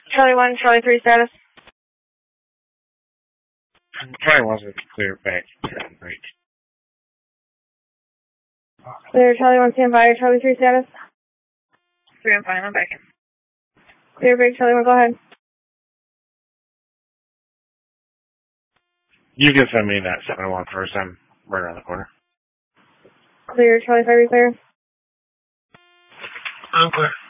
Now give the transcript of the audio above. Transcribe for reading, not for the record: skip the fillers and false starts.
Charlie 1, Charlie 3 status. Charlie wants to clear back. Great. Clear Charlie 1, stand by. Charlie 3 status. 3, I'm fine. I'm back. Clear break, Charlie 1, go ahead. You can send me that 7-1 first. I'm right around the corner. Clear Charlie 5, clear. I'm clear.